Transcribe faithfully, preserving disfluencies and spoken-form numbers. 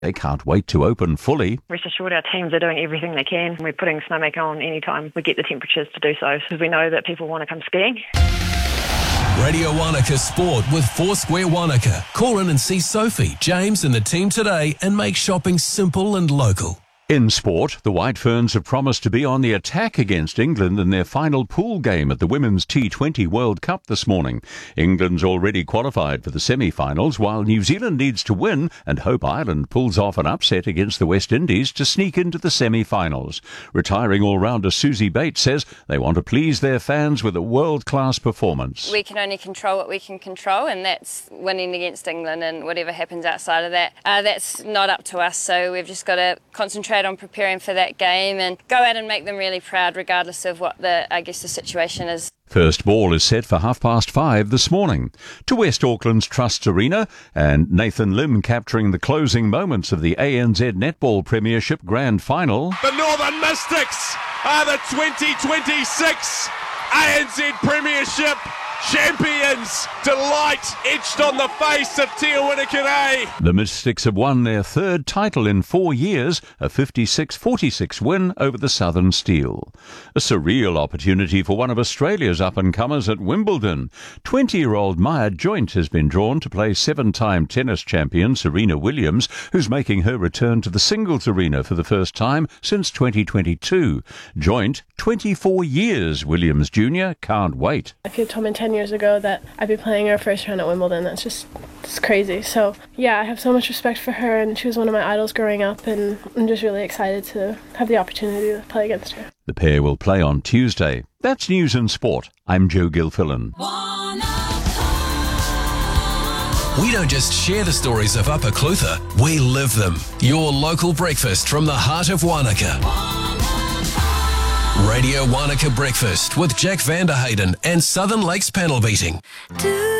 They can't wait to open fully. Rest assured our teams are doing everything they can. We're putting Snowmaker on anytime we get the temperatures to do so, because we know that people want to come skiing. Radio Wanaka Sport with Foursquare Wanaka. Call in and see Sophie, James and the team today and make shopping simple and local. In sport, the White Ferns have promised to be on the attack against England in their final pool game at the Women's T twenty World Cup this morning. England's already qualified for the semi-finals, while New Zealand needs to win and hope Ireland pulls off an upset against the West Indies to sneak into the semi-finals. Retiring all-rounder Susie Bates says they want to please their fans with a world-class performance. We can only control what we can control, and that's winning against England, and whatever happens outside of that, uh, that's not up to us, so we've just got to concentrate on preparing for that game and go out and make them really proud regardless of what the, I guess, the situation is. First ball is set for half past five this morning. To West Auckland's Trust Arena, and Nathan Lim capturing the closing moments of the A N Z Netball Premiership Grand Final. The Northern Mystics are the twenty twenty-six A N Z Premiership champions. Delight etched on the face of Te Awamutu. The Mystics have won their third title in four years, a fifty-six forty-six win over the Southern Steel. A surreal opportunity for one of Australia's up-and-comers at Wimbledon. twenty-year-old Maya Joint has been drawn to play seven-time tennis champion Serena Williams, who's making her return to the singles arena for the first time since twenty twenty-two. Joint, twenty-four years, Williams Junior can't wait. If you told me ten years ago that I'd be playing her first round at Wimbledon, that's just it's crazy. So yeah, I have so much respect for her, and she was one of my idols growing up, and I'm just really excited to have the opportunity to play against her. The pair will play on Tuesday. That's News and Sport. I'm Joe Gilfillan. We don't just share the stories of Upper Clutha, we live them. Your local breakfast from the heart of Wanaka. Radio Wanaka Breakfast with Jack Vanderhayden and Southern Lakes Panel Beating.